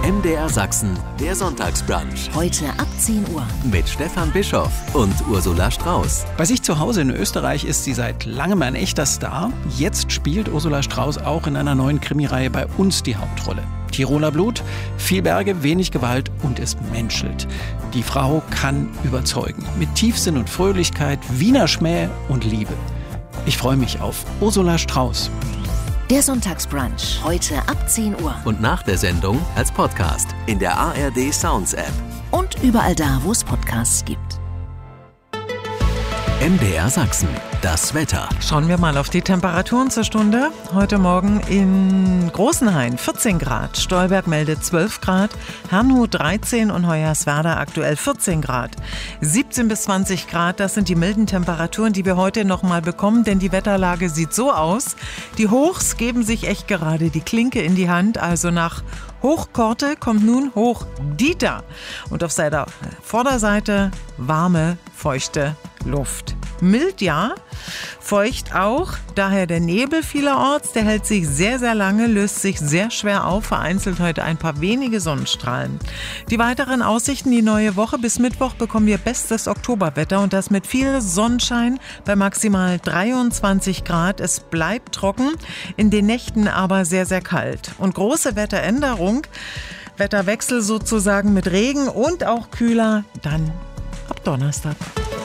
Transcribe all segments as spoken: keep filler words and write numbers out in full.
M D R Sachsen, der Sonntagsbrunch. Heute ab zehn Uhr. Mit Stefan Bischoff und Ursula Strauß. Bei sich zu Hause in Österreich ist sie seit langem ein echter Star. Jetzt spielt Ursula Strauß auch in einer neuen Krimireihe bei uns die Hauptrolle. Tiroler Blut, viel Berge, wenig Gewalt und es menschelt. Die Frau kann überzeugen. Mit Tiefsinn und Fröhlichkeit, Wiener Schmäh und Liebe. Ich freue mich auf Ursula Strauß. Der Sonntagsbrunch. Heute ab zehn Uhr. Und nach der Sendung als Podcast in der A R D Sounds App. Und überall da, wo es Podcasts gibt. M D R Sachsen, das Wetter. Schauen wir mal auf die Temperaturen zur Stunde. Heute Morgen in Großenhain vierzehn Grad, Stolberg meldet zwölf Grad, Herrnhut dreizehn und Hoyerswerda aktuell vierzehn Grad. siebzehn bis zwanzig Grad, das sind die milden Temperaturen, die wir heute noch mal bekommen, denn die Wetterlage sieht so aus. Die Hochs geben sich echt gerade die Klinke in die Hand, also nach Hochkorte kommt nun Hochdieter. Und auf seiner Vorderseite warme, feuchte Luft. Mild ja, feucht auch, daher der Nebel vielerorts, der hält sich sehr, sehr lange, löst sich sehr schwer auf, vereinzelt heute ein paar wenige Sonnenstrahlen. Die weiteren Aussichten, die neue Woche bis Mittwoch bekommen wir bestes Oktoberwetter und das mit viel Sonnenschein bei maximal dreiundzwanzig Grad. Es bleibt trocken, in den Nächten aber sehr, sehr kalt. Und große Wetteränderung, Wetterwechsel sozusagen mit Regen und auch kühler dann ab Donnerstag.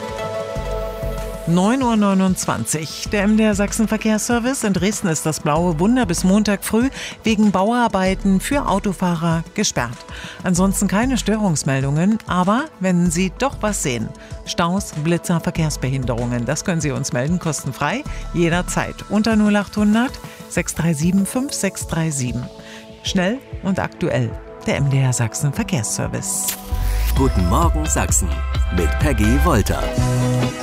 neun Uhr neunundzwanzig. Der M D R Sachsen Verkehrsservice. In Dresden ist das blaue Wunder bis Montag früh wegen Bauarbeiten für Autofahrer gesperrt. Ansonsten keine Störungsmeldungen, aber wenn Sie doch was sehen, Staus, Blitzer, Verkehrsbehinderungen, das können Sie uns melden, kostenfrei, jederzeit. Unter null achthundert sechs drei sieben fünf sechs drei sieben. Schnell und aktuell. Der M D R Sachsen Verkehrsservice. Guten Morgen Sachsen mit Peggy Wolter.